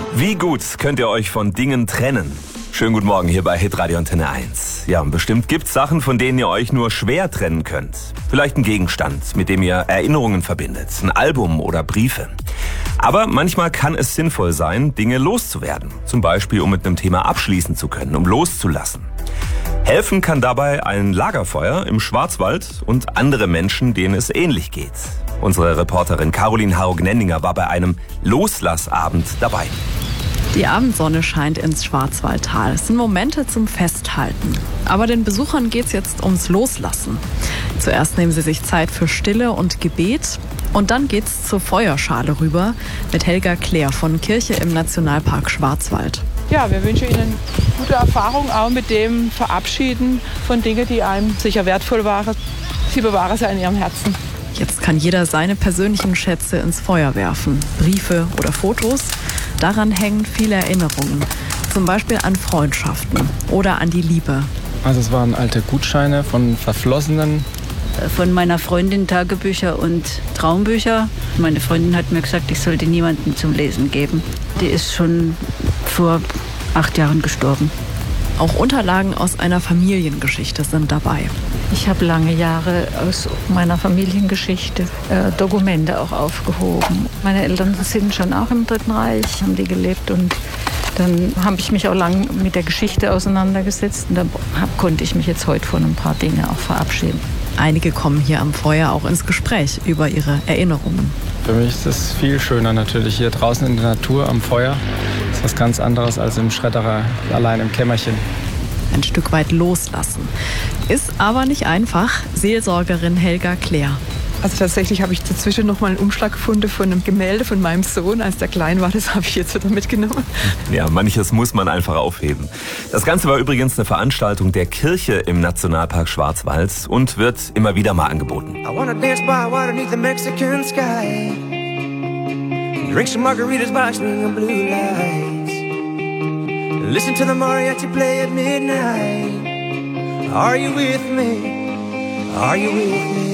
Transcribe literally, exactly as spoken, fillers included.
Wie gut könnt ihr euch von Dingen trennen? Schönen guten Morgen hier bei Hitradio Antenne eins. Ja, und bestimmt gibt's Sachen, von denen ihr euch nur schwer trennen könnt. Vielleicht ein Gegenstand, mit dem ihr Erinnerungen verbindet, ein Album oder Briefe. Aber manchmal kann es sinnvoll sein, Dinge loszuwerden. Zum Beispiel, um mit einem Thema abschließen zu können, um loszulassen. Helfen kann dabei ein Lagerfeuer im Schwarzwald und andere Menschen, denen es ähnlich geht. Unsere Reporterin Caroline Harrog-Nendinger war bei einem Loslassabend dabei. Die Abendsonne scheint ins Schwarzwaldtal. Es sind Momente zum Festhalten. Aber den Besuchern geht's jetzt ums Loslassen. Zuerst nehmen sie sich Zeit für Stille und Gebet. Und dann geht's zur Feuerschale rüber mit Helga Claire von Kirche im Nationalpark Schwarzwald. Ja, wir wünschen Ihnen gute Erfahrung auch mit dem Verabschieden von Dingen, die einem sicher wertvoll waren. Sie bewahren sie in Ihrem Herzen. Jetzt kann jeder seine persönlichen Schätze ins Feuer werfen. Briefe oder Fotos. Daran hängen viele Erinnerungen. Zum Beispiel an Freundschaften oder an die Liebe. Also es waren alte Gutscheine von Verflossenen. Von meiner Freundin Tagebücher und Traumbücher. Meine Freundin hat mir gesagt, ich sollte niemandem zum Lesen geben. Die ist schon vor acht Jahren gestorben. Auch Unterlagen aus einer Familiengeschichte sind dabei. Ich habe lange Jahre aus meiner Familiengeschichte äh, Dokumente auch aufgehoben. Meine Eltern sind schon auch im Dritten Reich, haben die gelebt und dann habe ich mich auch lange mit der Geschichte auseinandergesetzt und da hab, konnte ich mich jetzt heute von ein paar Dingen auch verabschieden. Einige kommen hier am Feuer auch ins Gespräch über ihre Erinnerungen. Für mich ist es viel schöner natürlich hier draußen in der Natur am Feuer. Das ist was ganz anderes als im Schredderer allein im Kämmerchen. Ein Stück weit loslassen. Ist aber nicht einfach. Seelsorgerin Helga Claire. Also tatsächlich habe ich dazwischen noch mal einen Umschlag gefunden von einem Gemälde von meinem Sohn, als der klein war. Das habe ich jetzt wieder mitgenommen. Ja, manches muss man einfach aufheben. Das Ganze war übrigens eine Veranstaltung der Kirche im Nationalpark Schwarzwald und wird immer wieder mal angeboten. I wanna dance by water beneath the Mexican sky. Drink some margaritas by swinging blue lights. Listen to the mariachi play at midnight. Are you with me? Are you with me?